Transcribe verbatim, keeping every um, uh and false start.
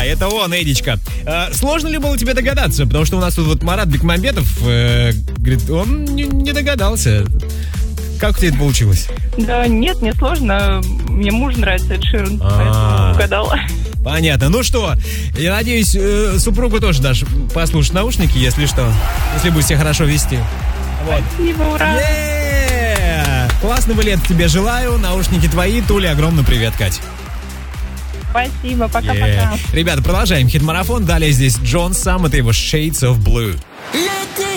это он, Эдичка. Э, сложно ли было тебе догадаться? Потому что у нас тут вот Марат Бекмамбетов э, говорит, он не, не догадался. Как у тебя это получилось? Да нет, не сложно. Мне муж нравится Эд Ширан, поэтому угадала. Понятно. Ну что, я надеюсь, э, супругу тоже дашь послушать наушники, если что. Если будешь себя хорошо вести. Вот. Спасибо, ура! Yeah! Классного лета тебе желаю. Наушники твои. Туля, огромный привет, Кать. Спасибо, пока-пока. Yeah. Ребята, продолжаем хит-марафон. Далее здесь Джон Сам, это его Shades of Blue.